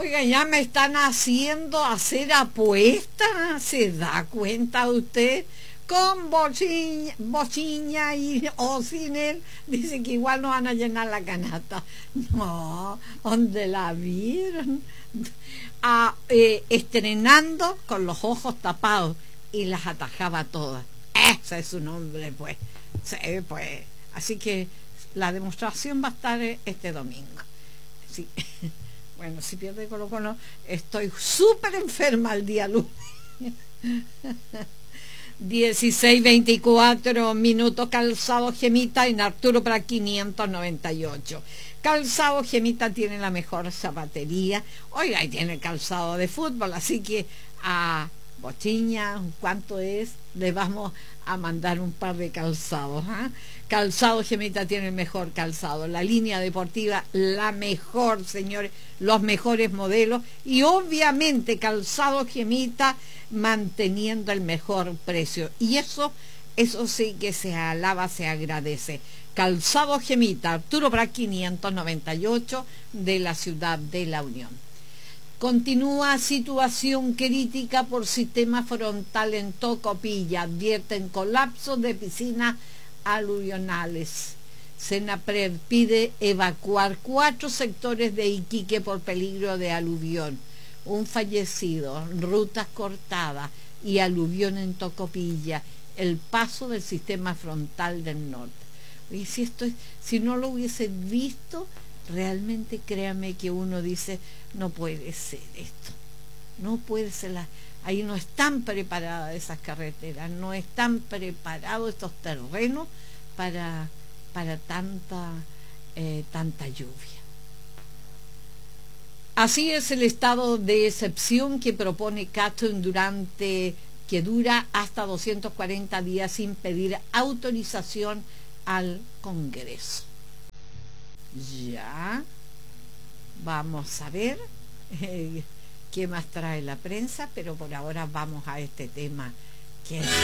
Oiga, ya me están haciendo hacer apuestas, ¿se da cuenta usted? Con Bociña y Osiner, dice que igual no van a llenar la canasta. No, ¿dónde la vieron? Estrenando con los ojos tapados y las atajaba todas. Ese es su nombre, pues. Sí, pues. Así que la demostración va a estar este domingo. Sí. Bueno, si pierde Colo-Colo, estoy súper enferma el día lunes. 16:24 Calzado Gemita en Arturo Prat 598. Calzado Gemita tiene la mejor zapatería. Oiga, y tiene calzado de fútbol, así que a Bochiña, ¿cuánto es? Le vamos a mandar un par de calzados. Calzado Gemita tiene el mejor calzado, la línea deportiva la mejor, señores, los mejores modelos, y obviamente Calzado Gemita manteniendo el mejor precio, y eso sí que se alaba, se agradece. Calzado Gemita, Arturo Prat 598 de la ciudad de La Unión. Continúa situación crítica por sistema frontal en Tocopilla. Advierten colapso de piscinas aluvionales. Senapred pide evacuar 4 sectores de Iquique por peligro de aluvión. Un fallecido, rutas cortadas y aluvión en Tocopilla. El paso del sistema frontal del norte. Y si no lo hubiese visto, realmente créame que uno dice, no puede ser esto, no puede ser, ahí no están preparadas esas carreteras, no están preparados estos terrenos para tanta lluvia. Así es el estado de excepción que propone Catherine que dura hasta 240 días sin pedir autorización al Congreso. Ya, vamos a ver qué más trae la prensa, pero por ahora vamos a este tema que es